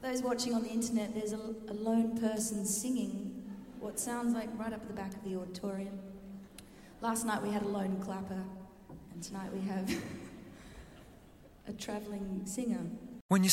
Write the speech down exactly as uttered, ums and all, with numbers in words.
those watching on the internet, there's a, a lone person singing what sounds like right up at the back of the auditorium. Last night we had a lone clapper, and tonight we have a travelling singer.